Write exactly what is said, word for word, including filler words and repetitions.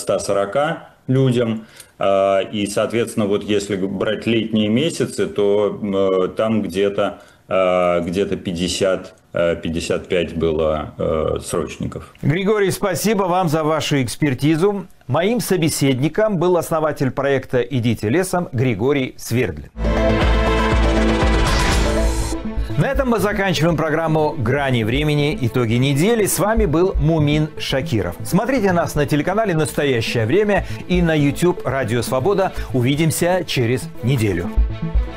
ста сорока людям. И, соответственно, вот если брать летние месяцы, то там где-то где-то пятьдесят пятьдесят пять было срочников. Григорий, спасибо вам за вашу экспертизу. Моим собеседником был основатель проекта «Идите лесом» Григорий Свердлин. На этом мы заканчиваем программу «Грани времени. Итоги недели». С вами был Мумин Шакиров. Смотрите нас на телеканале «Настоящее время» и на YouTube «Радио Свобода». Увидимся через неделю.